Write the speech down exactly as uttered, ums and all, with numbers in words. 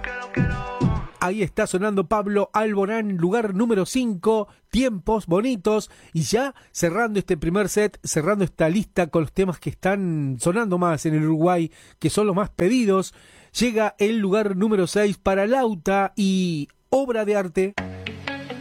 Ahí está sonando Pablo Alborán, lugar número cinco, Tiempos Bonitos, y ya cerrando este primer set, cerrando esta lista con los temas que están sonando más en el Uruguay, que son los más pedidos, llega el lugar número seis para Lauta y Obra de Arte.